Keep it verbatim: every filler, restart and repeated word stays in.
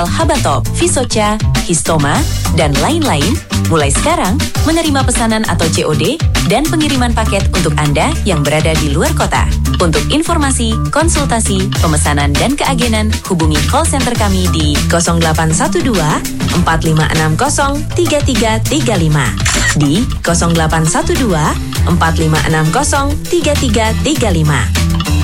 Habatop, Visocha, Histoma, dan lain-lain, mulai sekarang menerima pesanan atau C O D dan pengiriman paket untuk Anda yang berada di luar kota. Untuk informasi, konsultasi, pemesanan, dan keagenan, hubungi call center kami di nol delapan satu dua empat lima enam nol tiga tiga tiga lima di nol delapan satu dua empat lima enam nol tiga tiga tiga lima.